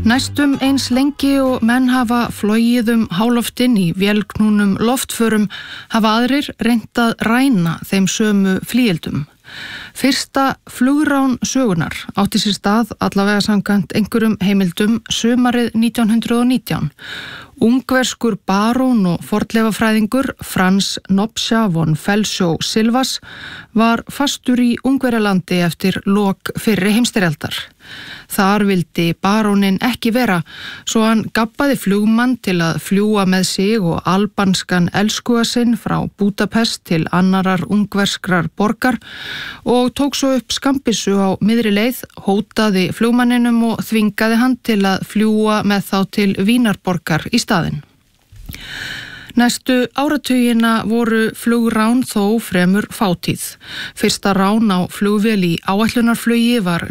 Næstum eins lengi og menn hafa flogið háloftinn í vélknúnum loftförum hafa aðrir reynt að ræna þeim sömu flygildum. Fyrsta flugrán sögunar átti sér stað allavega samkvæmt einhverjum heimildum sumarið 1919. Ungverskur barón og fornleifafræðingur Franz Nobsja von Felshaw-Silvas var fastur í Ungverjalandi eftir lok fyrri heimsstyrjaldar. Þar vildi baróninn ekki vera, svo hann gabbaði flugmann til að fljúga með sig og albanskan elskuga sinn frá Budapest til annarar ungverskrar borgar og tók svo upp skambissu á miðri leið, hótaði flugmanninum og þvingaði hann til að fljúga með þá til Vínarborgar í staðinn. Næstu áratugina voru flugrán þó fremur fátíð. Fyrsta rán á flugvél í áætlunarflugi var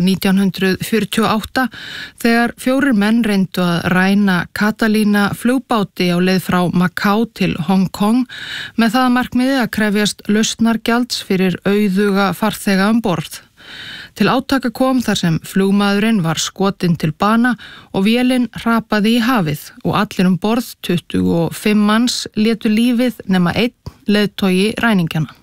1948 þegar 4 menn reyndu að ræna Catalina flugbáti á leið frá Macau til Hong Kong með það að markmiði að krefjast lausnargjalds fyrir auðuga farþega borð. Til átaka kom þar sem flugmaðurinn var skotinn til bana og vélin hrapaði í hafið og allir borð 25 manns létu lífið nema 1 leiðtogi ræningjana.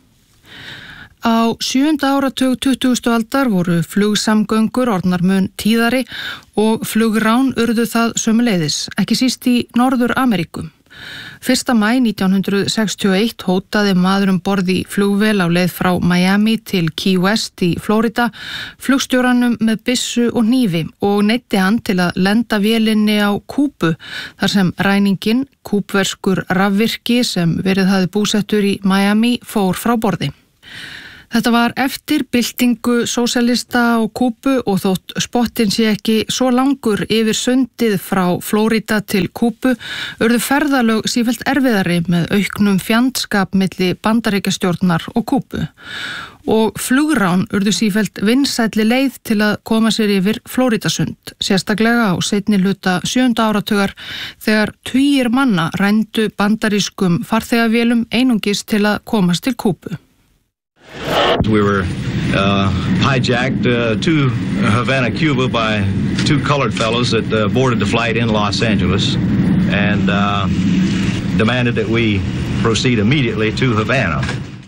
Á 7. áratug 20. aldar voru flugsamgöngur orðnar mun tíðari og flugrán urðu það sömuleiðis, ekki síst í Norður-Ameríku. 1. maí 1961 hótaði maður borð í flugvél á leið frá Miami til Key West í Flórida flugstjóranum með byssu og hnífi og neyddi hann til að lenda vélinni á Kúbu þar sem ræningin, kúbverskur rafvirki sem verið hafði búsettur í Miami, fór frá borði. Þetta var eftir byltingu sósíalista á Kúbu og þótt spottinn sé ekki svo langur yfir sundið frá Flórida til Kúbu urðu ferðalög sífellt erfiðari með auknum fjandskap milli Bandaríkjastjórnar og Kúbu. Og flugrán urðu sífellt vinsælli leið til að koma sér yfir Flórídasund, sérstaklega á seinni hluta 7. áratugar þegar tugir manna rændu bandarískum farþegavélum einungis til að komast til Kúbu. We were hijacked to Havana, Cuba by 2 colored fellows that boarded the flight in Los Angeles and demanded that we proceed immediately to Havana.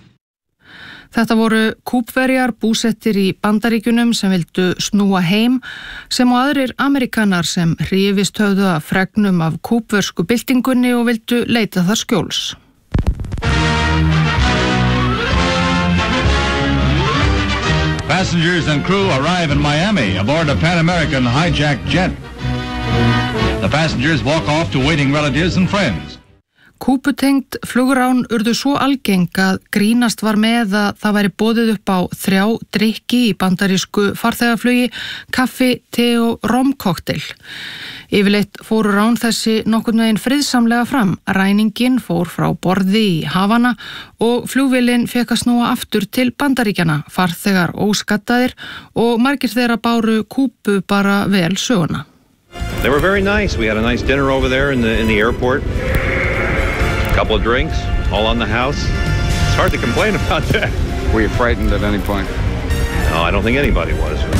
Þetta voru Kúbverjar búsettir í Bandaríkjunum sem vildu snúa heim sem og aðrir Amerikanar sem hrifist höfðu af fregnum af kúbversku byltingunni og vildu leita þar skjóls. Passengers and crew arrive in Miami aboard a Pan American hijacked jet. The passengers walk off to waiting relatives and friends. Kúbutengt flugrán urðu svo algeng að grínast var með að það væri boðið upp á 3 drykki í bandarísku farþegaflugi, kaffi, te og romkokteil. Yfirleitt fóru rán þessi nokkurn veginn friðsamlega fram. Ræningin fór frá borði í Havana og flugvélin fekk að snúa aftur til Bandaríkjana, farþegar óskattaðir og margir þeirra báru Kúbu bara vel söguna. They were very nice. We had a nice dinner over there in the airport. A couple of drinks, all on the house. It's hard to complain about that. Were you frightened at any point? No, I don't think anybody was.